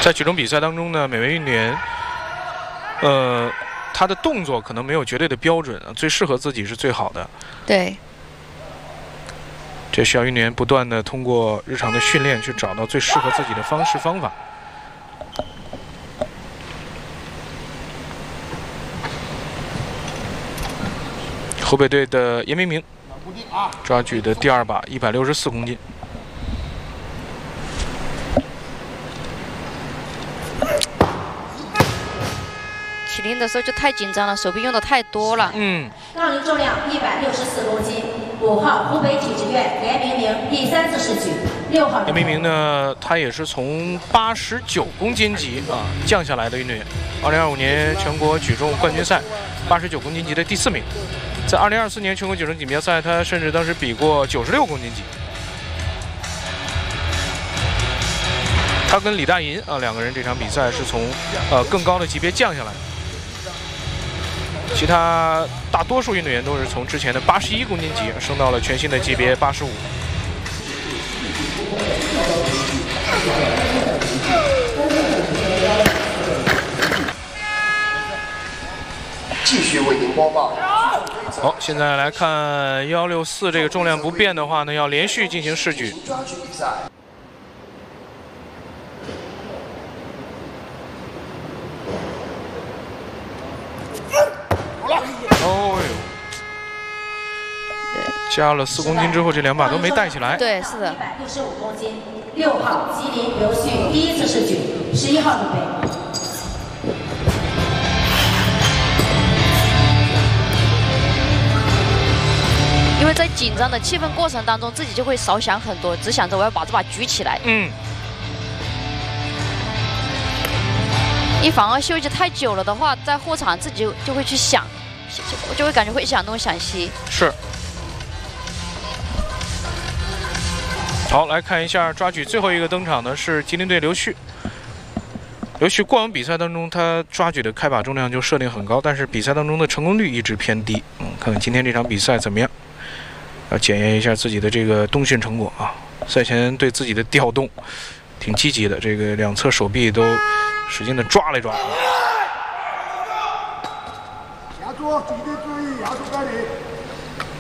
在举重比赛当中呢，每位运动员，他的动作可能没有绝对的标准，最适合自己是最好的。 对。 这需要运动员不断的通过日常的训练去找到最适合自己的方式方法。湖北队的严明明抓举的第2把164公斤。 起铃的时候就太紧张了，手臂用的太多了。 杠铃重量164公斤，5号湖北体制院严明明第3次试举，6号。 严明明呢，他也是从89公斤级降下来的运动员。2025年全国举重冠军赛，89公斤级的第4名。在2024年全国举重锦标赛，他甚至当时比过96公斤级。他跟李大银2个人这场比赛是从更高的级别降下来的。其他大多数运动员都是从之前的81公斤级升到了全新的级别85。 继续为您播报。 好，现在来看164这个重量不变的话呢，要连续进行试举。哦呦！加了4公斤之后，这2把都没带起来。 对，是的。 165公斤，6号吉林刘旭第1次试举，11号准备。 因为在紧张的气氛过程当中，自己就会少想很多，只想着我要把这把举起来。一反而休息太久了的话，在后场自己就会去想，就会感觉会想东想西。 是。好，来看一下抓举最后一个登场的是吉林队刘旭。刘旭过往比赛当中，他抓举的开把重量就设定很高，但是比赛当中的成功率一直偏低。看看今天这场比赛怎么样？要检验一下自己的这个冬训成果啊。赛前对自己的调动挺积极的，这个2侧手臂都使劲的抓了一抓。